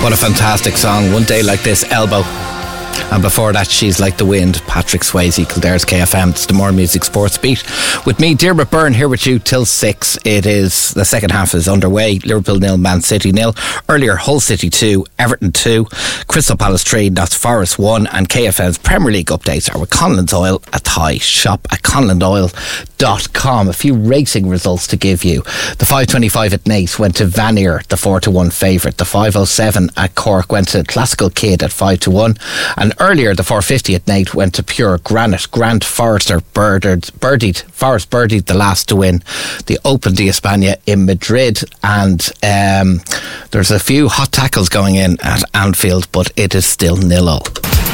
What a fantastic song. One Day Like This, Elbow. And before that, She's Like the Wind, Patrick Swayze, Kildare's KFM. It's the More Music Sports Beat. With me, Diarmuid Byrne, here with you till 6. It is, the second half is underway. Liverpool 0, Man City 0. Earlier, Hull City 2, Everton 2, Crystal Palace 3, Notts Forest 1. And KFM's Premier League updates are with Conlon's Oil at Thai. Shop at conlondoil.com. A few racing results to give you. The 5:25 at Naas went to Vanier, the 4-1 favourite. The 5:07 at Cork went to Classical Kid at 5-1. And earlier, the 4:50 at Naas went to Pure Granite. Grant Forrester birdied the last to win the Open de España in Madrid. And there's a few hot tackles going in at Anfield, but it is still 0-0.